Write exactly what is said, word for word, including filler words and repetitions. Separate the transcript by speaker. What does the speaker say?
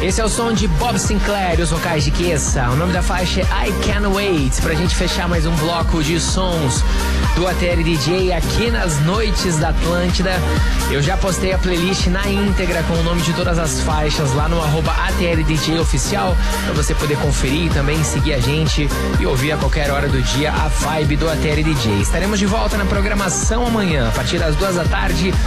Speaker 1: Esse é o som de Bob Sinclair e os vocais de Kessa. O nome da faixa é I Can't Wait. Pra gente fechar mais um bloco de sons do A T L D J aqui nas noites da Atlântida. Eu já postei a playlist na íntegra com o nome de todas as faixas lá no arroba A T L D J oficial, pra você poder conferir e também seguir a gente e ouvir a qualquer hora do dia a vibe do A T L D J. Estaremos de volta na programação amanhã, a partir das duas da tarde,